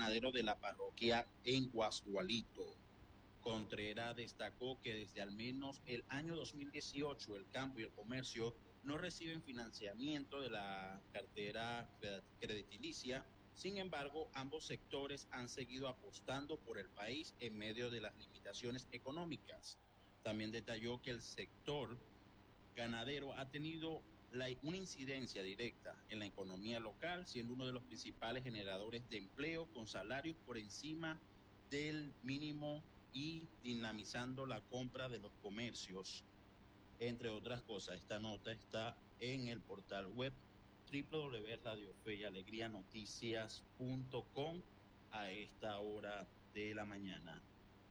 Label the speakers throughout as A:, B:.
A: ganadero de la parroquia en Guasdualito. Contreras destacó que desde al menos el año 2018 el campo y el comercio no reciben financiamiento de la cartera crediticia. Sin embargo, ambos sectores han seguido apostando por el país en medio de las limitaciones económicas. También detalló que el sector ganadero ha tenido una incidencia directa en la economía local, siendo uno de los principales generadores de empleo con salarios por encima del mínimo y dinamizando la compra de los comercios, entre otras cosas. Esta nota está en el portal web www.radiofeyalegrianoticias.com a esta hora de la mañana.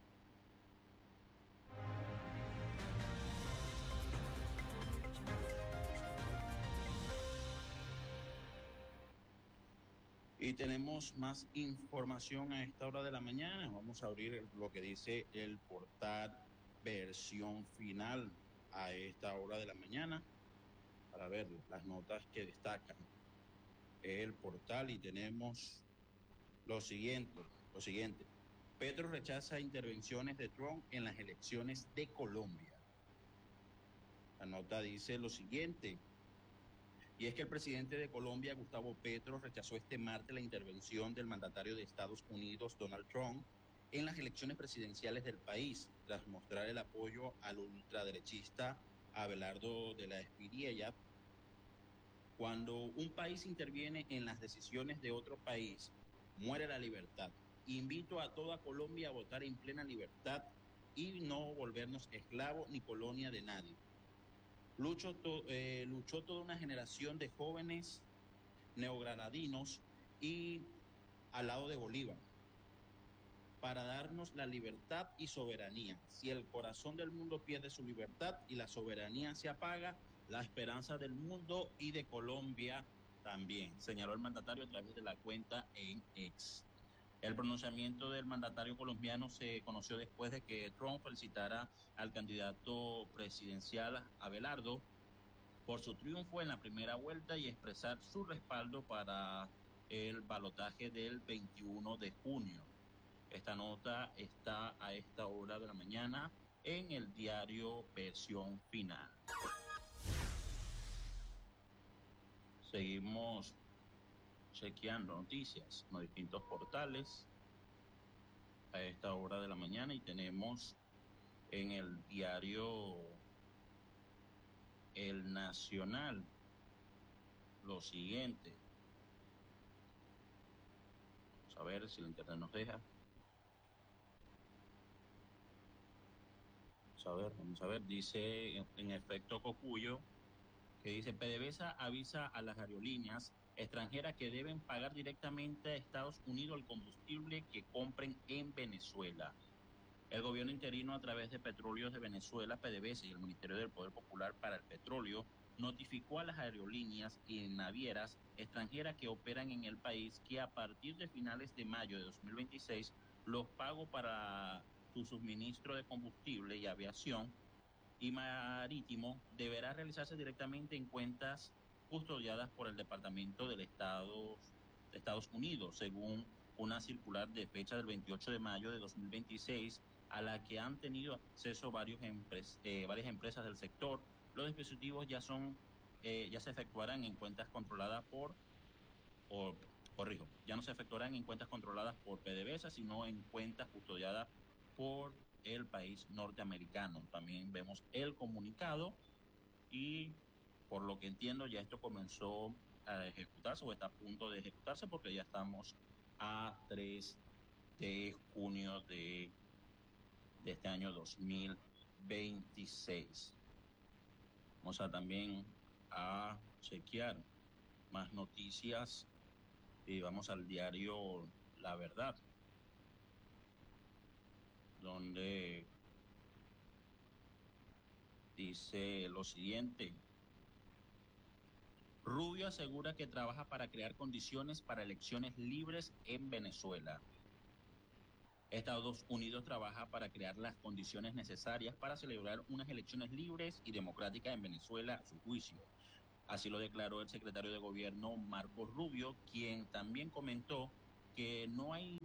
A: Y tenemos más información a esta hora de la mañana. Vamos a abrir lo que dice el portal versión final a esta hora de la mañana para ver las notas que destacan el portal, y tenemos lo siguiente. Petro rechaza intervenciones de Trump en las elecciones de Colombia. La nota dice lo siguiente. Y es que el presidente de Colombia, Gustavo Petro, rechazó este martes la intervención del mandatario de Estados Unidos, Donald Trump, en las elecciones presidenciales del país, tras mostrar el apoyo al ultraderechista Abelardo de la Espriella. Cuando un país interviene en las decisiones de otro país, muere la libertad. Invito a toda Colombia a votar en plena libertad y no volvernos esclavos ni colonia de nadie. Luchó toda una generación de jóvenes neogranadinos y al lado de Bolívar para darnos la libertad y soberanía. Si el corazón del mundo pierde su libertad y la soberanía se apaga, la esperanza del mundo y de Colombia también, señaló el mandatario a través de la cuenta en X. El pronunciamiento del mandatario colombiano se conoció después de que Trump felicitara al candidato presidencial Abelardo por su triunfo en la primera vuelta y expresar su respaldo para el balotaje del 21 de junio. Esta nota está a esta hora de la mañana en el diario Versión Final. Seguimos chequeando noticias en los distintos portales a esta hora de la mañana y tenemos en el diario El Nacional lo siguiente. Vamos a ver si el internet nos deja. Vamos a ver, dice en efecto Cocuyo, que dice PDVSA avisa a las aerolíneas extranjeras que deben pagar directamente a Estados Unidos el combustible que compren en Venezuela. El gobierno interino, a través de Petróleos de Venezuela, PDVSA, y el Ministerio del Poder Popular para el Petróleo, notificó a las aerolíneas y navieras extranjeras que operan en el país que a partir de finales de mayo de 2026 los pagos para su suministro de combustible y aviación y marítimo deberá realizarse directamente en cuentas custodiadas por el Departamento del Estado de Estados Unidos, según una circular de fecha del 28 de mayo de 2026, a la que han tenido acceso varias empresas del sector. Los dispositivos ya se efectuarán en cuentas controladas ya no se efectuarán en cuentas controladas por PDVSA, sino en cuentas custodiadas por el país norteamericano. También vemos el comunicado y, por lo que entiendo, ya esto comenzó a ejecutarse o está a punto de ejecutarse porque ya estamos a 3 de junio de este año 2026. Vamos a también a chequear más noticias y vamos al diario La Verdad, donde dice lo siguiente. Rubio asegura que trabaja para crear condiciones para elecciones libres en Venezuela. Estados Unidos trabaja para crear las condiciones necesarias para celebrar unas elecciones libres y democráticas en Venezuela, a su juicio. Así lo declaró el secretario de Gobierno Marco Rubio, quien también comentó que no hay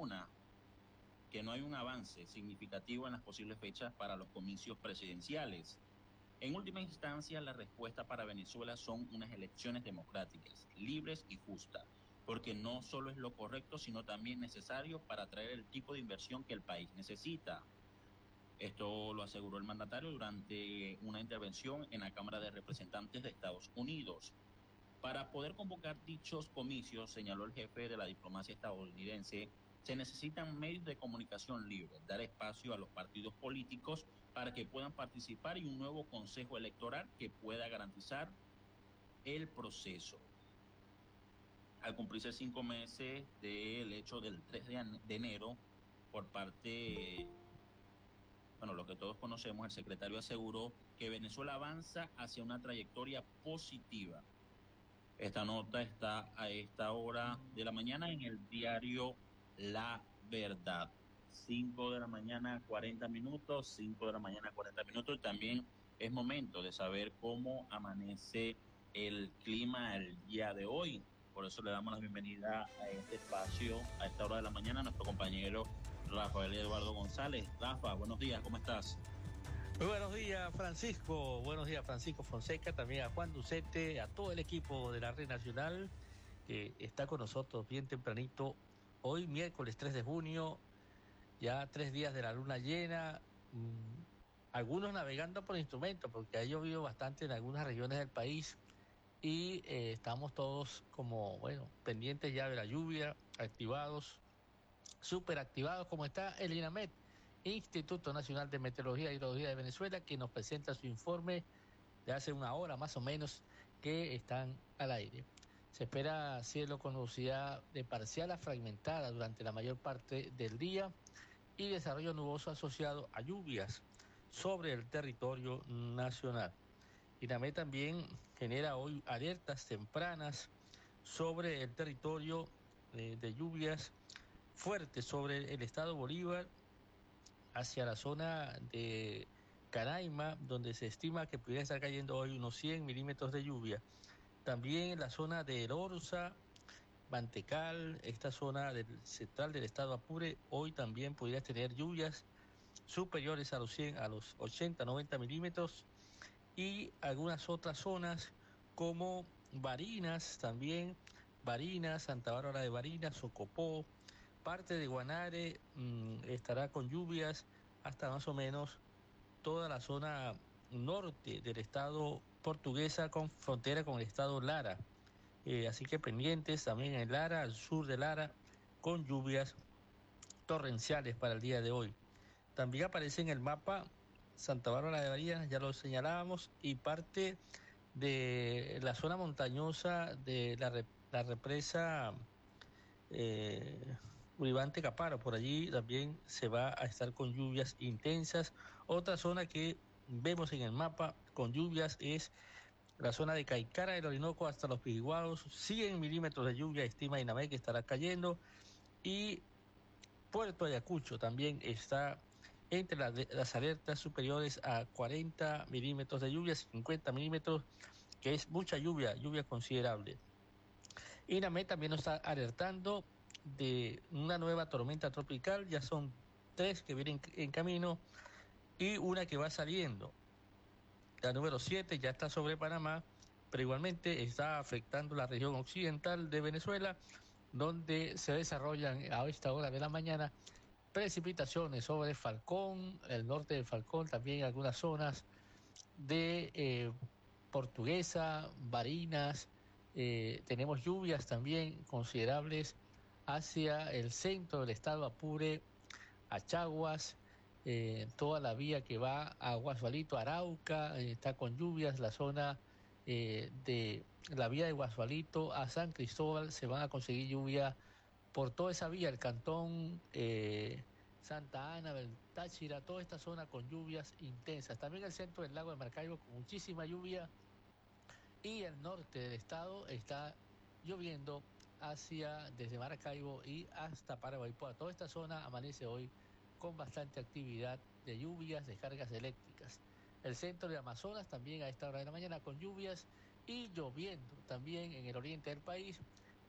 A: un avance significativo en las posibles fechas para los comicios presidenciales. En última instancia, la respuesta para Venezuela son unas elecciones democráticas, libres y justas, porque no solo es lo correcto, sino también necesario para atraer el tipo de inversión que el país necesita. Esto lo aseguró el mandatario durante una intervención en la Cámara de Representantes de Estados Unidos. Para poder convocar dichos comicios, señaló el jefe de la diplomacia estadounidense, se necesitan medios de comunicación libres, dar espacio a los partidos políticos para que puedan participar y un nuevo consejo electoral que pueda garantizar el proceso. Al cumplirse 5 meses del hecho del 3 de enero, por parte, bueno, lo que todos conocemos, el secretario aseguró que Venezuela avanza hacia una trayectoria positiva. Esta nota está a esta hora de la mañana en el diario La Verdad. 5 de la mañana, 40 minutos, 5 de la mañana, 40 minutos. Y también es momento de saber cómo amanece el clima el día de hoy. Por eso le damos la bienvenida a este espacio, a esta hora de la mañana, a nuestro compañero Rafael Eduardo González. Rafa, buenos días, ¿cómo estás?
B: Muy buenos días, Francisco. Buenos días, Francisco Fonseca, también a Juan Ducete, a todo el equipo de la Red Nacional que está con nosotros bien tempranito. Hoy, miércoles 3 de junio, ya 3 días de la luna llena. Algunos navegando por instrumentos, porque ha llovido bastante en algunas regiones del país y estamos todos como, bueno, pendientes ya de la lluvia, activados, súper activados, como está el INAMET, Instituto Nacional de Meteorología y Hidrología de Venezuela, que nos presenta su informe de hace una hora más o menos que están al aire. Se espera cielo con nubosidad de parcial a fragmentada durante la mayor parte del día y desarrollo nuboso asociado a lluvias sobre el territorio nacional. INAMET también genera hoy alertas tempranas sobre el territorio de lluvias fuertes sobre el estado Bolívar hacia la zona de Canaima, donde se estima que pudiera estar cayendo hoy unos 100 milímetros de lluvia. También en la zona de El Orza, Mantecal, esta zona del central del estado Apure, hoy también pudiera tener lluvias superiores a los 100, a los 80, 90 milímetros, y algunas otras zonas como Barinas también, Barinas, Santa Bárbara de Barinas, Socopó, parte de Guanare estará con lluvias hasta más o menos toda la zona norte del estado Portuguesa con frontera con el estado Lara. Así que pendientes también en Lara, al sur de Lara, con lluvias torrenciales para el día de hoy. También aparece en el mapa Santa Bárbara de Barinas, ya lo señalábamos, y parte de la zona montañosa de la represa Uribante Caparo. Por allí también se va a estar con lluvias intensas. Otra zona que vemos en el mapa con lluvias es la zona de Caicara del Orinoco hasta los Pigüados. 100 milímetros de lluvia estima INAMED que estará cayendo, y Puerto Ayacucho también está entre las alertas superiores a 40 milímetros de lluvia, 50 milímetros, que es mucha lluvia, lluvia considerable. INAMED también nos está alertando de una nueva tormenta tropical, ya son 3 que vienen en camino y una que va saliendo. La número 7 ya está sobre Panamá, pero igualmente está afectando la región occidental de Venezuela, donde se desarrollan a esta hora de la mañana precipitaciones sobre Falcón, el norte de Falcón, también algunas zonas de Portuguesa, Barinas. Tenemos lluvias también considerables hacia el centro del estado Apure, Achaguas, toda la vía que va a Guasualito, Arauca, está con lluvias. La zona de la vía de Guasualito a San Cristóbal se van a conseguir lluvia por toda esa vía, el cantón Santa Ana, el Táchira, toda esta zona con lluvias intensas. También el centro del lago de Maracaibo con muchísima lluvia, y el norte del estado está lloviendo hacia desde Maracaibo y hasta Paraguaypoa. Toda esta zona amanece hoy con bastante actividad de lluvias, descargas eléctricas. El centro de Amazonas también a esta hora de la mañana con lluvias y lloviendo también en el oriente del país,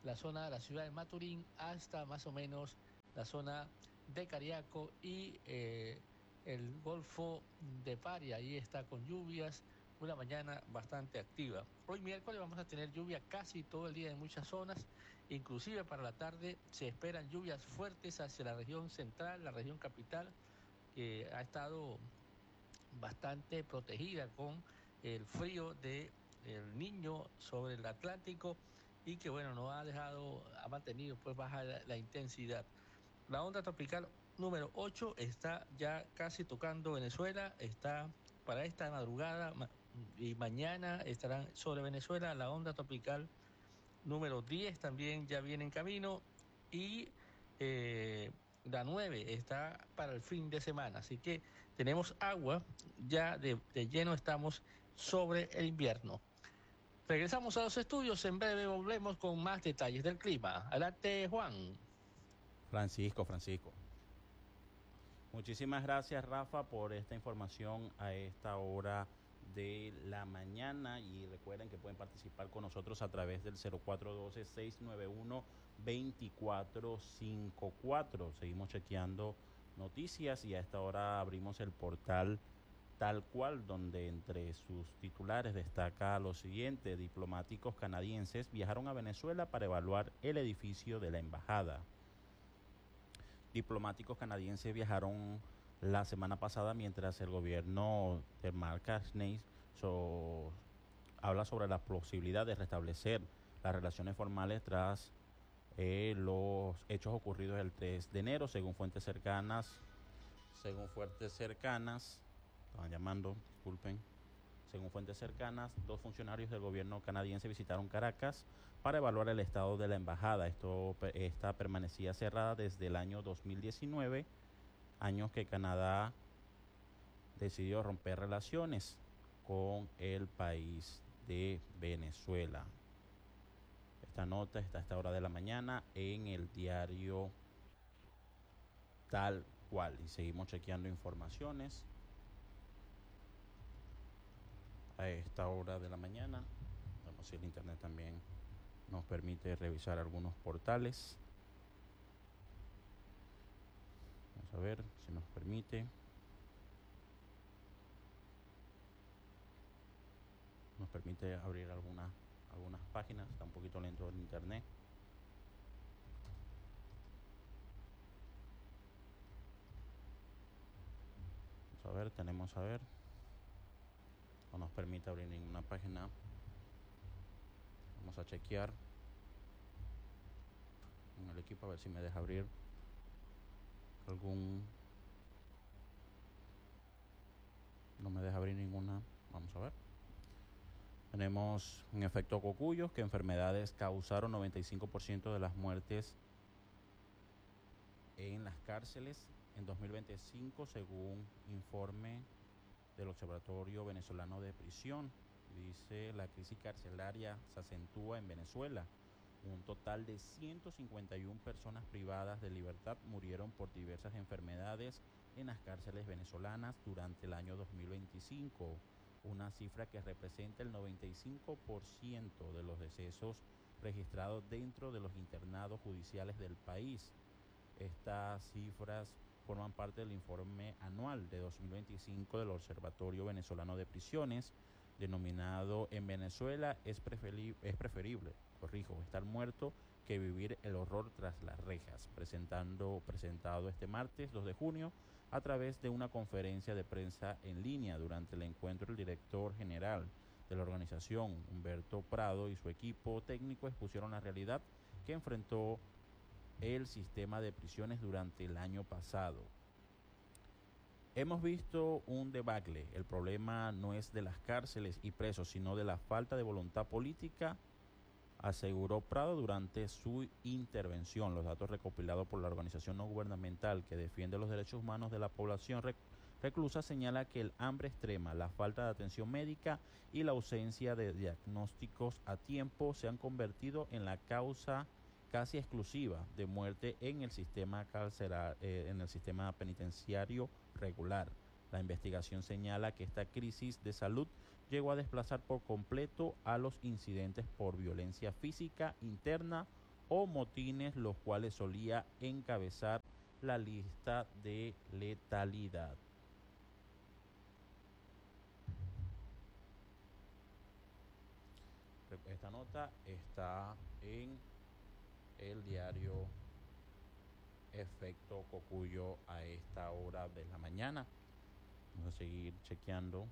B: la zona de la ciudad de Maturín hasta más o menos la zona de Cariaco y el Golfo de Paria. Ahí está con lluvias, una mañana bastante activa. Hoy miércoles vamos a tener lluvia casi todo el día en muchas zonas, inclusive para la tarde se esperan lluvias fuertes hacia la región central, la región capital, que ha estado bastante protegida con el frío de el Niño sobre el Atlántico y que bueno, no ha dejado, ha mantenido pues baja la intensidad. La onda tropical número 8 está ya casi tocando Venezuela, está para esta madrugada y mañana estarán sobre Venezuela. La onda tropical número 10 también ya viene en camino y la 9 está para el fin de semana. Así que tenemos agua, ya de lleno estamos sobre el invierno. Regresamos a los estudios, en breve volvemos con más detalles del clima. Adelante, Juan.
A: Francisco. Muchísimas gracias, Rafa, por esta información a esta hora de la mañana, y recuerden que pueden participar con nosotros a través del 0412-691-2454. Seguimos chequeando noticias y a esta hora abrimos el portal Tal Cual, donde entre sus titulares destaca lo siguiente: diplomáticos canadienses viajaron a Venezuela para evaluar el edificio de la embajada. Diplomáticos canadienses viajaron la semana pasada mientras el gobierno de Mark Carney habla sobre la posibilidad de restablecer las relaciones formales tras los hechos ocurridos el 3 de enero, según fuentes cercanas, estaban llamando, disculpen. Según fuentes cercanas, 2 funcionarios del gobierno canadiense visitaron Caracas para evaluar el estado de la embajada. Esta permanecía cerrada desde el año 2019, años que Canadá decidió romper relaciones con el país de Venezuela. Esta nota está a esta hora de la mañana en el diario Tal Cual. Y seguimos chequeando informaciones a esta hora de la mañana. Vamos, si el internet también nos permite revisar algunos portales. Vamos a ver si nos permite. Nos permite abrir algunas páginas. Está un poquito lento el internet. Vamos a ver, no nos permite abrir ninguna página. Vamos a chequear en el equipo a ver si me deja abrir no me deja abrir ninguna. Vamos a ver. Tenemos un efecto Cocuyo, que enfermedades causaron 95% de las muertes en las cárceles en 2025, según informe del Observatorio Venezolano de Prisión. Dice: la crisis carcelaria se acentúa en Venezuela. Un total de 151 personas privadas de libertad murieron por diversas enfermedades en las cárceles venezolanas durante el año 2025, una cifra que representa el 95% de los decesos registrados dentro de los internados judiciales del país. Estas cifras forman parte del informe anual de 2025 del Observatorio Venezolano de Prisiones, denominado En Venezuela es preferible estar muerto que vivir el horror tras las rejas, presentado este martes 2 de junio a través de una conferencia de prensa en línea. Durante el encuentro, el director general de la organización, Humberto Prado, y su equipo técnico expusieron la realidad que enfrentó el sistema de prisiones durante el año pasado. Hemos visto un debacle. El problema no es de las cárceles y presos, sino de la falta de voluntad política, aseguró Prado durante su intervención. Los datos recopilados por la organización no gubernamental que defiende los derechos humanos de la población reclusa señala que el hambre extrema, la falta de atención médica y la ausencia de diagnósticos a tiempo se han convertido en la causa casi exclusiva de muerte en el sistema penitenciario regular. La investigación señala que esta crisis de salud llegó a desplazar por completo a los incidentes por violencia física interna
C: o motines, los cuales solía encabezar la lista de letalidad. Esta nota está en el diario Efecto Cocuyo a esta hora de la mañana. Vamos a seguir chequeando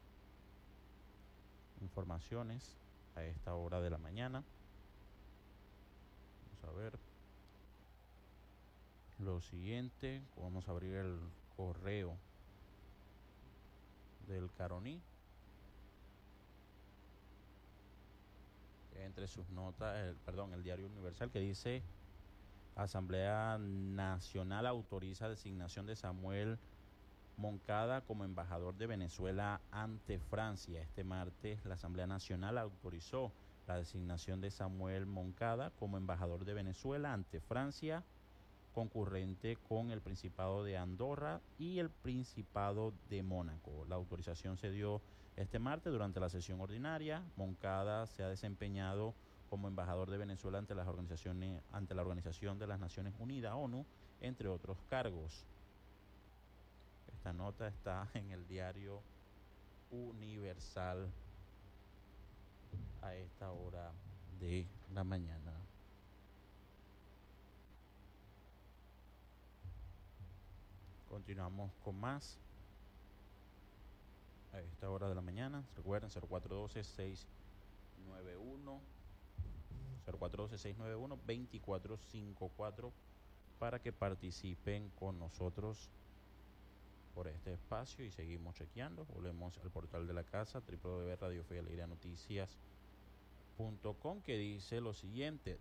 C: informaciones a esta hora de la mañana. Vamos a ver lo siguiente. Vamos a abrir el correo del Caroní. Entre sus notas, el diario Universal, que dice: Asamblea Nacional autoriza designación de Samuel Moncada como embajador de Venezuela ante Francia. Este martes la Asamblea Nacional autorizó la designación de Samuel Moncada como embajador de Venezuela ante Francia, concurrente con el Principado de Andorra y el Principado de Mónaco. La autorización se dio este martes durante la sesión ordinaria. Moncada se ha desempeñado como embajador de Venezuela ante la Organización de las Naciones Unidas, ONU, entre otros cargos. Esta nota está en el diario Universal a esta hora de la mañana. Continuamos con más a esta hora de la mañana. Recuerden, 0412-691-2454 para que participen con nosotros por este espacio y seguimos chequeando. Volvemos al portal de la casa, www.radiofeleiranoticias.com, que dice lo siguiente: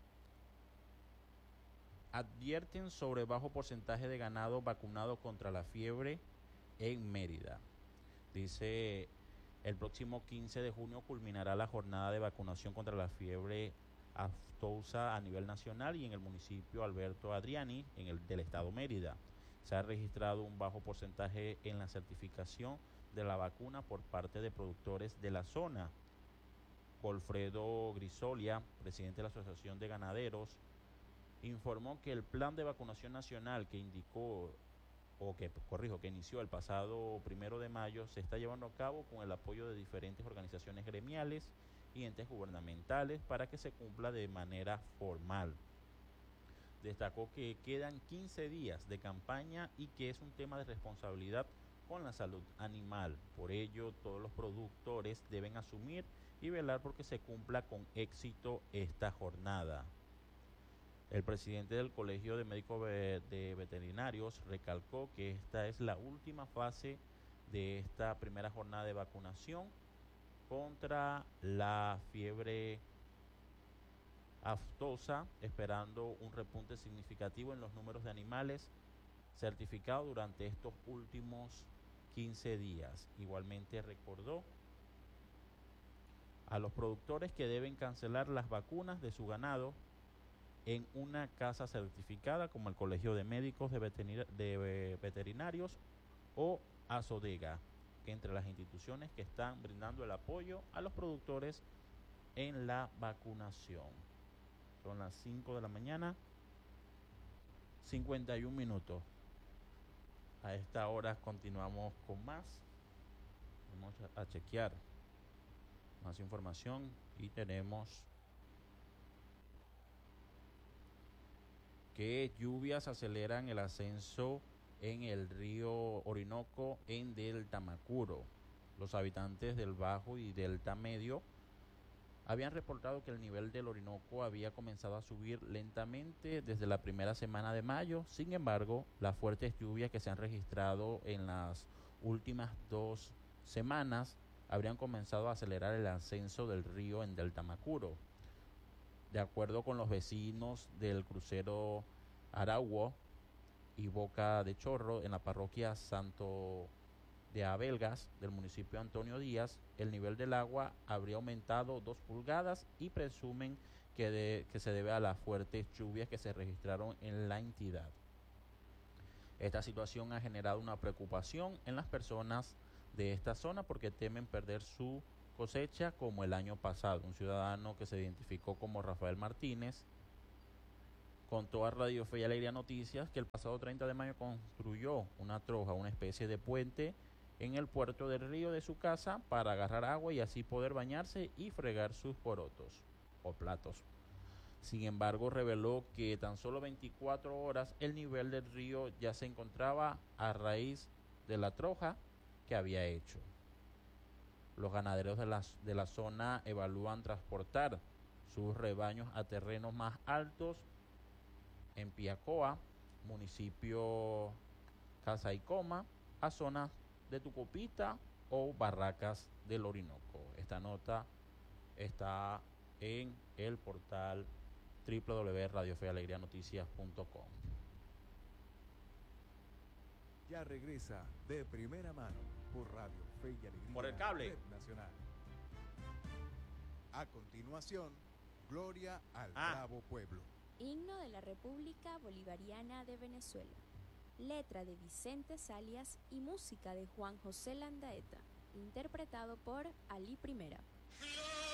C: advierten sobre bajo porcentaje de ganado vacunado contra la fiebre en Mérida. Dice: el próximo 15 de junio culminará la jornada de vacunación contra la fiebre aftosa a nivel nacional y en el municipio Alberto Adriani, del estado Mérida. Se ha registrado un bajo porcentaje en la certificación de la vacuna por parte de productores de la zona. Golfredo Grisolia, presidente de la Asociación de Ganaderos, informó que el plan de vacunación nacional que inició el pasado 1 de mayo se está llevando a cabo con el apoyo de diferentes organizaciones gremiales y entes gubernamentales para que se cumpla de manera formal. Destacó que quedan 15 días de campaña y que es un tema de responsabilidad con la salud animal. Por ello, todos los productores deben asumir y velar porque se cumpla con éxito esta jornada. El presidente del Colegio de Médicos de Veterinarios recalcó que esta es la última fase de esta primera jornada de vacunación contra la fiebre aftosa, esperando un repunte significativo en los números de animales certificados durante estos últimos 15 días. Igualmente recordó a los productores que deben cancelar las vacunas de su ganado en una casa certificada como el Colegio de Médicos de Veterinarios o ASODEGA, que entre las instituciones que están brindando el apoyo a los productores en la vacunación. Son las 5 de la mañana, 51 minutos. A esta hora continuamos con más. Vamos a chequear más información y tenemos que lluvias aceleran el ascenso en el río Orinoco en Delta Macuro. Los habitantes del Bajo y Delta Medio habían reportado que el nivel del Orinoco había comenzado a subir lentamente desde la primera semana de mayo. Sin embargo, las fuertes lluvias que se han registrado en las últimas 2 semanas habrían comenzado a acelerar el ascenso del río en Delta Macuro. De acuerdo con los vecinos del crucero Arauo y Boca de Chorro, en la parroquia Santo de Abelgas del municipio Antonio Díaz, el nivel del agua habría aumentado 2 pulgadas y presumen que se debe a las fuertes lluvias que se registraron en la entidad. Esta situación ha generado una preocupación en las personas de esta zona porque temen perder su cosecha como el año pasado. Un ciudadano que se identificó como Rafael Martínez contó a Radio Fe y Alegría Noticias que el pasado 30 de mayo construyó una troja, una especie de puente, en el puerto del río de su casa para agarrar agua y así poder bañarse y fregar sus porotos o platos. Sin embargo, reveló que tan solo 24 horas el nivel del río ya se encontraba a raíz de la troja que había hecho. Los ganaderos de la zona evalúan transportar sus rebaños a terrenos más altos en Piacoa, municipio Casaicoma, a zonas de Tucupita o Barracas del Orinoco. Esta nota está en el portal www.radiofealegrianoticias.com.
D: Ya regresa de primera mano por Radio Fe y Alegría.
C: Por el cable.
D: Red Nacional. A continuación, Gloria al Bravo Pueblo.
E: Himno de la República Bolivariana de Venezuela. Letra de Vicente Salias y música de Juan José Landaeta. Interpretado por Ali Primera.